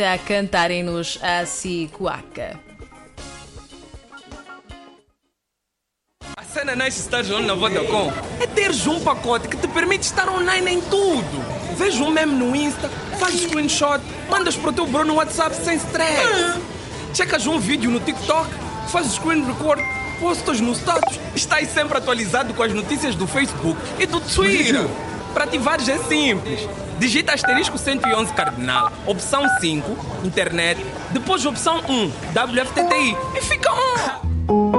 A cantarem-nos a Sicuaca. A cena nice estar online na Vodacom é teres um pacote que te permite estar online em tudo. Veja um meme no Insta, fazes screenshot, mandas para o teu bro no WhatsApp sem stress. Checas um vídeo no TikTok, fazes screen record, postas no status, estás sempre atualizado com as notícias do Facebook e do Twitter. Para ativares é simples. Digita asterisco 111 cardinal, opção 5, internet, depois opção 1, WFTTI e fica on.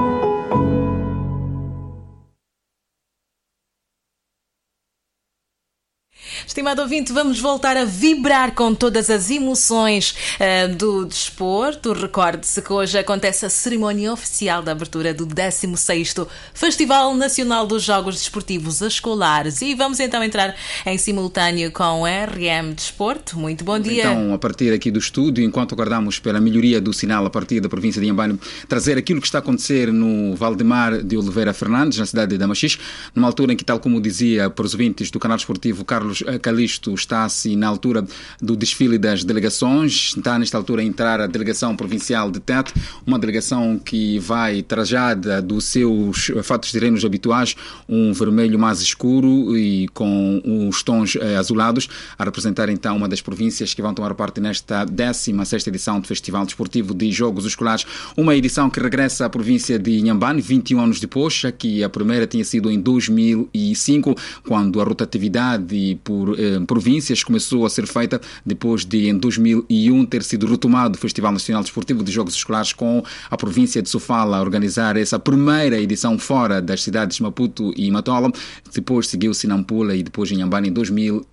Estimado ouvinte, vamos voltar a vibrar com todas as emoções do desporto. Recorde-se que hoje acontece a cerimónia oficial da abertura do 16º Festival Nacional dos Jogos Desportivos Escolares. E vamos então entrar em simultâneo com o RM Desporto. Muito bom dia. Então, a partir aqui do estúdio, enquanto aguardamos pela melhoria do sinal a partir da província de Inhambane, trazer aquilo que está a acontecer no Valdemar de Oliveira Fernandes, na cidade de Damaxis, numa altura em que, tal como dizia para os ouvintes do canal esportivo, Carlos Calixto está-se na altura do desfile das delegações. Está nesta altura a entrar a delegação provincial de Tete, uma delegação que vai trajada dos seus fatos de treinos habituais, um vermelho mais escuro e com os tons azulados, a representar então uma das províncias que vão tomar parte nesta 16ª edição do Festival Desportivo de Jogos Escolares, uma edição que regressa à província de Inhambane 21 anos depois, já que a primeira tinha sido em 2005, quando a rotatividade por províncias começou a ser feita depois de, em 2001, ter sido retomado o Festival Nacional Desportivo de Jogos Escolares, com a província de Sofala a organizar essa primeira edição fora das cidades de Maputo e Matola. Depois seguiu-se Nampula e depois Inhambane em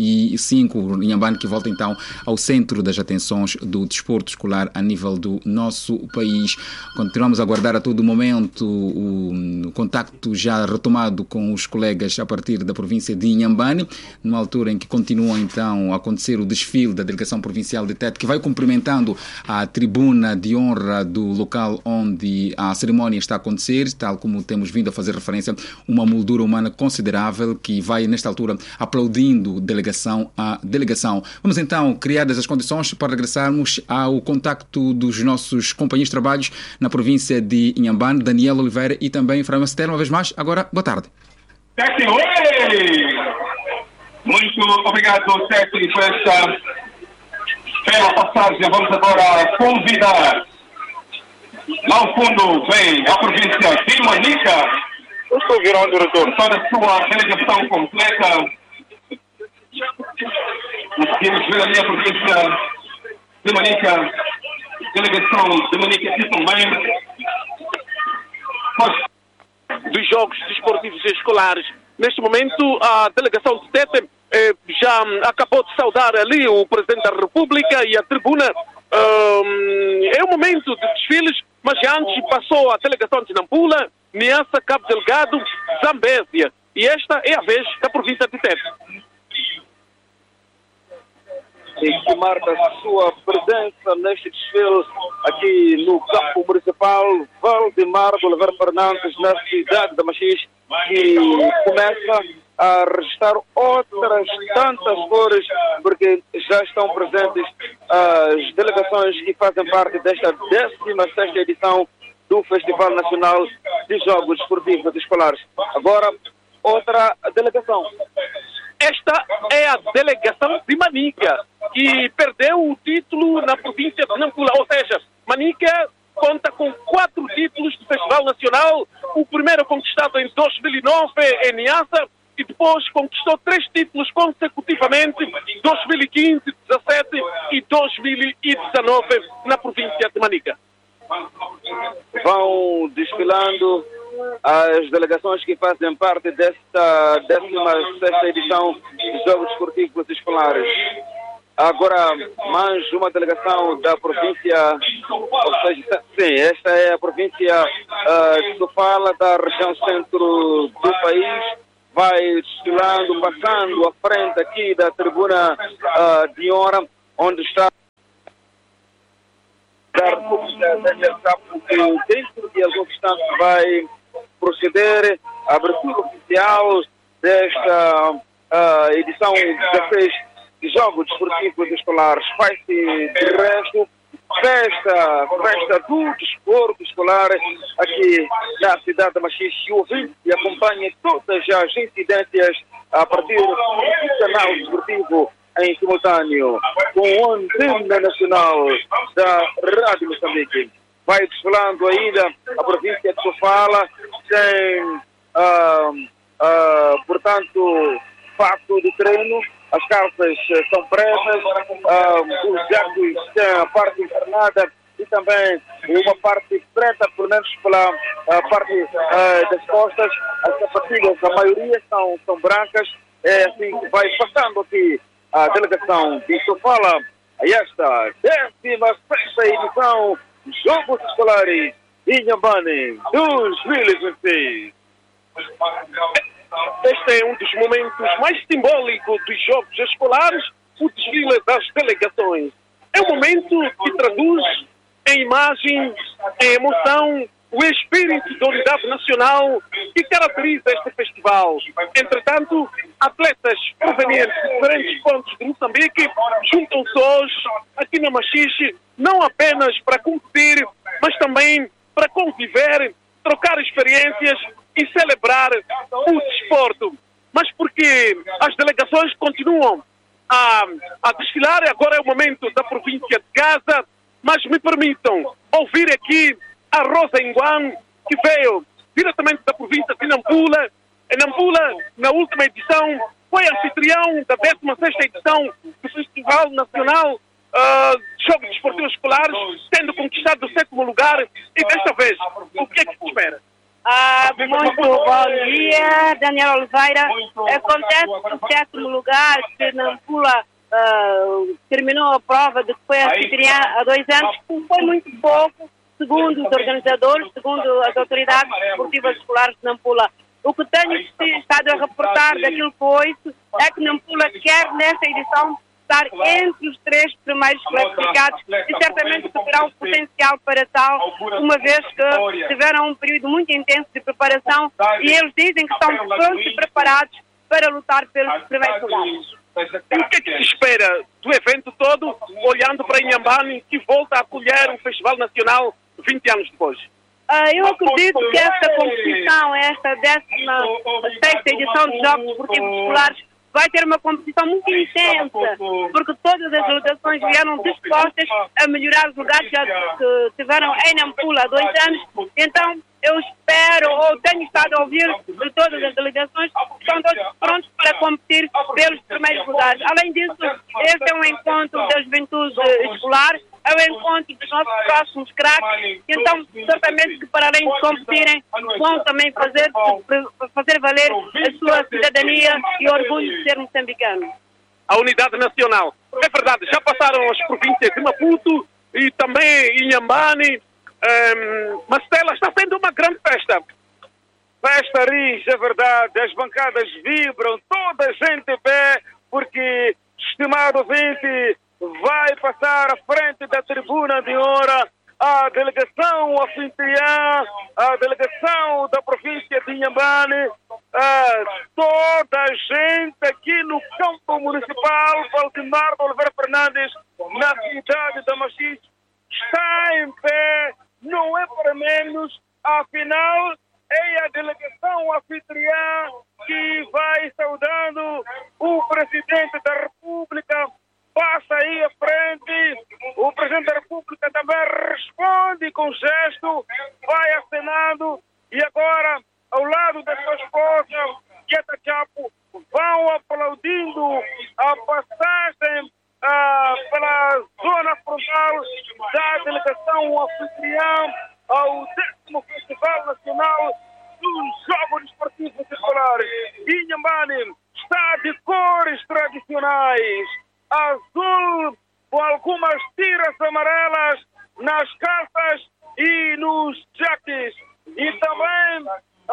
2005. Inhambane que volta então ao centro das atenções do desporto escolar a nível do nosso país. Continuamos a aguardar a todo momento o contacto já retomado com os colegas a partir da província de Inhambane, numa altura em que continua então a acontecer o desfile da delegação provincial de Tete, que vai cumprimentando a tribuna de honra do local onde a cerimónia está a acontecer, tal como temos vindo a fazer referência, uma moldura humana considerável que vai nesta altura aplaudindo delegação a delegação. Vamos então criar as condições para regressarmos ao contacto dos nossos companheiros de trabalhos na província de Inhambane, Daniel Oliveira e também Frário Macetel, uma vez mais. Agora, boa tarde. Muito obrigado, Tete, por esta bela passagem. Vamos agora convidar. Lá ao fundo vem a província de Manica. Eu estou virando o retorno. Toda a sua delegação completa. Conseguimos ver ali a província de Manica. Delegação de Manica aqui também. Dos Jogos Desportivos Escolares. Neste momento, a delegação de Tete já acabou de saudar ali o Presidente da República e a tribuna. É o momento de desfiles, mas antes passou a delegação de Nampula, Niassa, Cabo Delgado, Zambésia. E esta é a vez da província de Tete. E que marca a sua presença neste desfile aqui no campo municipal Valdemar de Oliveira Fernandes, na cidade de Damaxis, que começa a registrar outras tantas cores, porque já estão presentes as delegações que fazem parte desta 16ª edição do Festival Nacional de Jogos Desportivos Escolares. Agora, outra delegação. Esta é a delegação de Manica, que perdeu o título na província de Nampula. Ou seja, Manica conta com 4 títulos do Festival Nacional. O primeiro conquistado em 2009 em Niassa, e depois conquistou 3 títulos consecutivamente, 2015, 2017 e 2019 na província de Manica. Vão desfilando as delegações que fazem parte desta 16ª edição dos Jogos Desportivos Escolares. Agora, mais uma delegação da província, ou seja, sim, esta é a província de Sofala, da região centro do país. Vai desfilando, passando à frente aqui da tribuna de honra, onde está da República que dentro de alguns instantes vai proceder a abertura oficial desta edição 16 de Jogos Desportivos Escolares. Vai-se, de resto, festa do desporto escolar aqui na cidade de Machixe. E acompanha todas as incidências a partir do canal desportivo em simultâneo com a antena nacional da Rádio Moçambique. Vai desfilando ainda a província de Sofala, tem, portanto, fato de treino, as calças são pretas, os jacos têm a parte encarnada e também uma parte preta, pelo menos pela parte das costas. As sapatilhas, a maioria são brancas. É assim que vai passando aqui a delegação de Sofala a esta 16ª edição dos Jogos Escolares Inhambane 2026. Este é um dos momentos mais simbólicos dos Jogos Escolares, o desfile das delegações. É um momento que traduz em imagem, em emoção, o espírito da unidade nacional que caracteriza este festival. Entretanto, atletas provenientes de diferentes pontos de Moçambique juntam-se hoje aqui na Machixe, não apenas para competir, mas também para conviver, trocar experiências e celebrar o desporto. Mas porque as delegações continuam a desfilar, agora é o momento da província de Gaza, mas me permitam ouvir aqui a Rosa Inguan, que veio diretamente da província de Nampula. Nampula, na última edição, foi anfitrião da 16ª edição do Festival Nacional de Jogos Desportivos Escolares, tendo conquistado o 7º lugar. E desta vez, o que é que se espera? Muito bom dia, Daniel Oliveira. Acontece o 7º lugar que Nampula terminou a prova de que foi anfitriã há 2 anos. Foi muito pouco, segundo os organizadores, segundo as autoridades esportivas escolares de Nampula. O que tenho estado a reportar daquilo que ouço é que Nampula quer, nesta edição, estar entre os 3 primeiros classificados e certamente que terá o potencial para tal, uma vez que tiveram um período muito intenso de preparação e eles dizem que estão prontos e preparados para lutar pelos primeiros lugares. E o que é que se espera do evento todo, olhando para Inhambane, que volta a acolher um festival nacional 20 anos depois? Eu acredito que esta competição, esta 16ª edição dos Jogos Desportivos Escolares, vai ter uma competição muito intensa, porque todas as delegações vieram dispostas a melhorar os lugares que tiveram em Nampula há 2 anos. Então, eu espero, ou tenho estado a ouvir de todas as delegações, que estão todos prontos para competir pelos primeiros lugares. Além disso, este é um encontro da juventude escolar, é o encontro dos nossos próximos craques. Então, certamente que para além de competirem, vão também fazer valer a sua cidadania e orgulho de ser moçambicano. A unidade nacional. É verdade, já passaram as províncias de Maputo e também Inhambane. Mastela, está sendo uma grande festa. Festa Riz, é verdade, as bancadas vibram, toda a gente vê, porque, estimado ouvinte, vai passar à frente da tribuna de honra a delegação anfitriã, a delegação da província de Inhambane, toda a gente aqui no campo municipal Valdemar de Oliveira Fernandes, na cidade da Machixe, está em pé, não é para menos, afinal é a delegação anfitriã que vai saudando o presidente da República, passa aí à frente, o presidente da República também responde com gesto, vai acenando e agora, ao lado da sua esposa, Quieta Chapo, vão aplaudindo a passagem pela zona frontal da delegação anfitriã ao 10º Festival Nacional dos Jogos Desportivos Escolares. Inhambane está de cores tradicionais, azul com algumas tiras amarelas nas calças e nos jaques. E também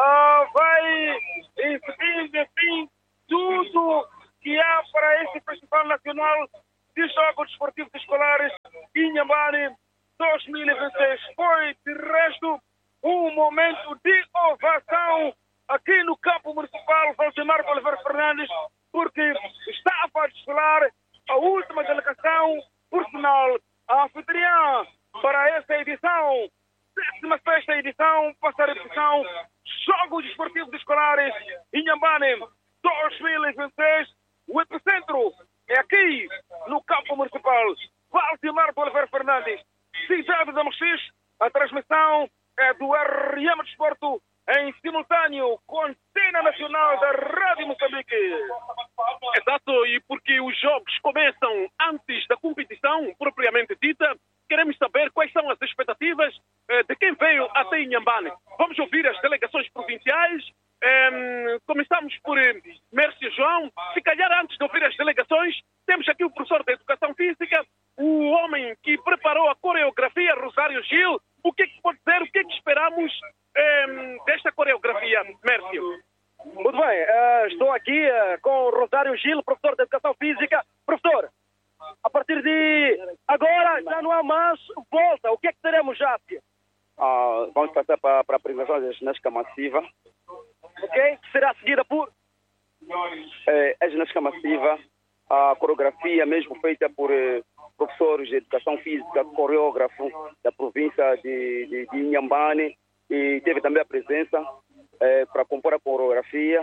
vai exibindo, enfim, tudo que há para este Festival Nacional de Jogos Desportivos Escolares Inhambane 2026. Foi, de resto, um momento de ovação aqui no campo municipal Valdemar de Oliveira Fernandes, porque estava a desfilar a última delegação personal, a anfitriã para esta edição, 16ª edição, passar a edição, Jogos Desportivos Escolares Inhambane 2026. O epicentro é aqui, no campo municipal Valdemar de Oliveira Fernandes, cidade da Mochis. A transmissão é do RM Desporto em simultâneo com a Antena Nacional da Rádio Moçambique. Exato, e porque os jogos começam antes da competição propriamente dita, queremos saber quais são as expectativas de quem veio até Inhambane. Vamos ouvir as delegações provinciais. Começamos por Mércio João. Se calhar antes de ouvir as delegações, temos aqui o professor de Educação Física, o homem que preparou a coreografia, Rosário Gil. O que é que pode dizer, o que é que esperamos desta coreografia, Mércio? Muito bem, estou aqui com o Rosário Gil, professor de Educação Física. Professor, a partir de agora já não há mais volta. O que é que teremos já? Vamos passar para a apresentação da ginástica massiva. Ok, que será seguida por? A ginástica massiva, a coreografia mesmo feita por professores de Educação Física, coreógrafo da província de Inhambane, e teve também a presença para compor a coreografia,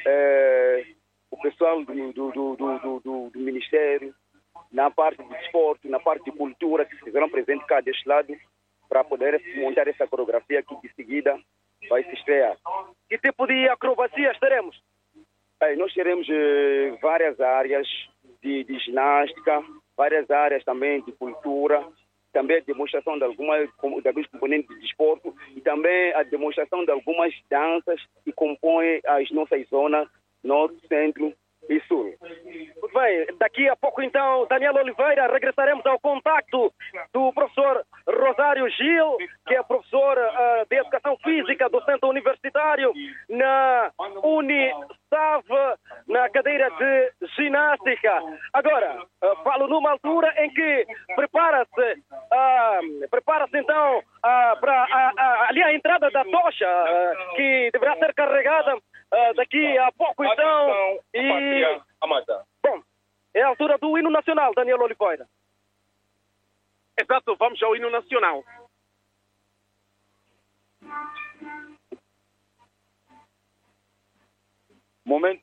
o pessoal do Ministério, na parte de desporto, na parte de cultura, que se fizeram presente cá deste lado, para poder montar essa coreografia que de seguida vai se estrear. Que tipo de acrobacias teremos? Nós teremos várias áreas de ginástica, várias áreas também de cultura, também a demonstração de alguns componentes de desporto e também a demonstração de algumas danças que compõem as nossas zonas norte, centro e sul. Muito bem, daqui a pouco então, Daniel Oliveira, regressaremos ao contacto do professor Rosário Gil, que é professor de Educação Física do Centro Universitário na Unisav, na cadeira de Ginástica. Agora, falo numa altura em que prepara-se então para ali a entrada da tocha, que deverá ser carregada daqui a pouco então. E bom, é a altura do hino nacional, Daniel Oliveira. Exato, vamos ao hino nacional. Momento.